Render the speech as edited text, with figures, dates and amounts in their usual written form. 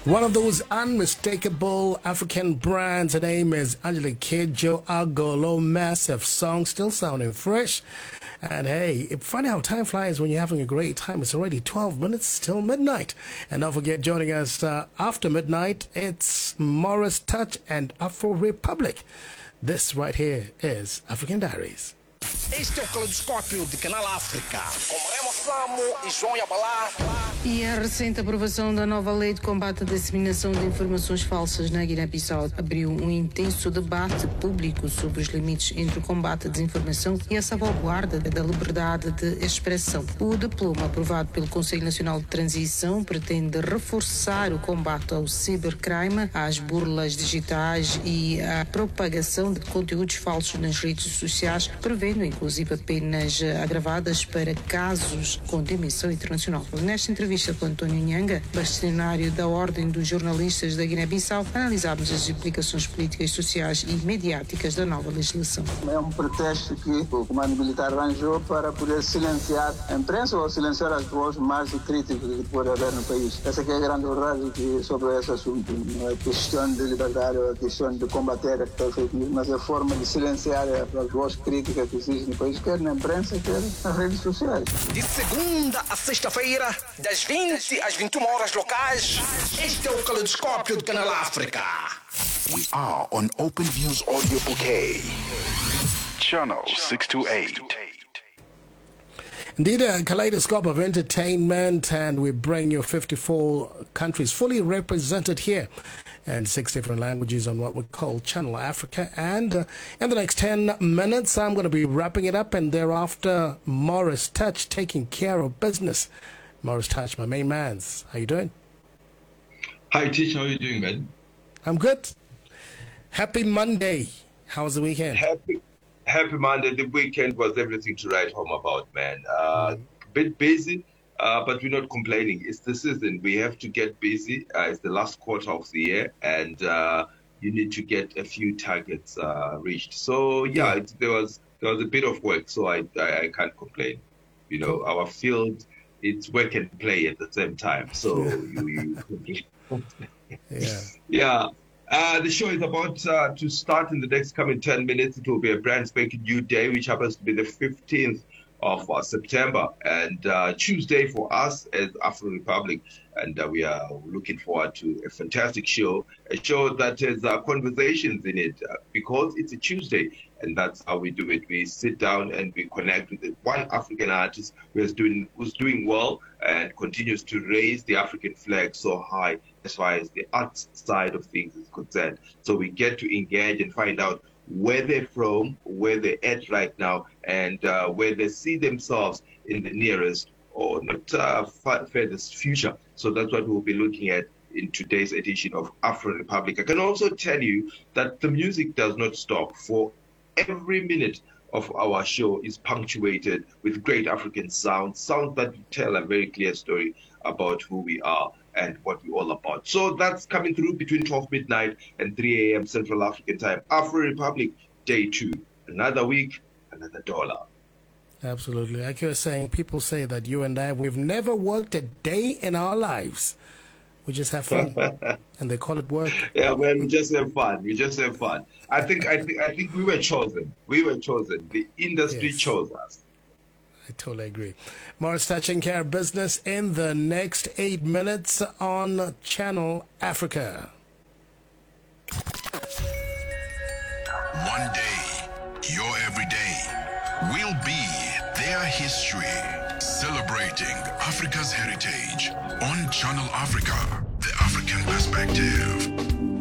One of those unmistakable African brands. Her name is Angelique Kidjo Agolo. Massive song, still sounding fresh. And hey, it's funny how time flies when you're having a great time. It's already 12 minutes till midnight. And don't forget, joining us after midnight, it's Morris Touch and Afro Republic. This right here is African Diaries. Este é o Caleidoscópio de Canal África, com Remo Samo e João Yabalá. E a recente aprovação da nova lei de combate à disseminação de informações falsas na Guiné-Bissau abriu um intenso debate público sobre os limites entre o combate à desinformação e a salvaguarda da liberdade de expressão. O diploma aprovado pelo Conselho Nacional de Transição pretende reforçar o combate ao cibercrime, às burlas digitais e à propagação de conteúdos falsos nas redes sociais, prevendo inclusive penas agravadas para casos com dimensão internacional. Nesta entrevista com António Nhanga, bastonário da Ordem dos Jornalistas da Guiné-Bissau, analisámos as implicações políticas, sociais e mediáticas da nova legislação. É um pretexto que o comando militar arranjou para poder silenciar a imprensa ou silenciar as vozes mais críticas que pode haver no país. Essa que é a grande verdade sobre esse assunto. Não é questão de liberdade, é questão de combater a fake news, mas é a forma de silenciar as vozes críticas que existem no país, quer na imprensa, quer nas redes sociais. De segunda a sexta-feira, das 20 às 21 horas locais, este é o Caleidoscópio do Canal África. We are on Open Views Audio Bouquet. Channel 628. Indeed, a kaleidoscope of entertainment, and we bring you 54 countries fully represented here and 6 different languages on what we call Channel Africa. And in the next 10 minutes, I'm going to be wrapping it up, and thereafter, Morris Touch taking care of business. Morris Touch, my main man. How you doing? Hi, Tish. How are you doing, man? I'm good. Happy Monday. How was the weekend? Happy Monday. The weekend was everything to write home about, man. Bit busy, but we're not complaining. It's the season. We have to get busy. It's the last quarter of the year, and you need to get a few targets reached. So, there was a bit of work, so I can't complain. You know, our field, it's work and play at the same time. So, Yeah. The show is about to start in the next coming 10 minutes. It will be a brand spanking new day, which happens to be the 15th of September, and Tuesday for us as Afro Republic. And we are looking forward to a fantastic show, a show that has conversations in it because it's a Tuesday, and that's how we do it. We sit down and we connect with one African artist who's doing well and continues to raise the African flag so high as far as the art side of things is concerned. So we get to engage and find out where they're from, where they're at right now, and where they see themselves in the nearest or not furthest future. So that's what we'll be looking at in today's edition of Afro Republic. I can also tell you that the music does not stop. For every minute of our show is punctuated with great African sounds that tell a very clear story about who we are and what we're all about. So that's coming through between 12 midnight and 3 a.m. Central African time. Afro Republic, day 2. Another week, another dollar. Absolutely. Like you were saying, people say that you and I, we've never worked a day in our lives. We just have fun. And they call it work. Yeah, man, we just have fun. I think we were chosen. The industry chose us. I totally agree. Morris touching care of business in the next 8 minutes on Channel Africa. One day, your everyday will be their history. Celebrating Africa's heritage on Channel Africa, the African perspective.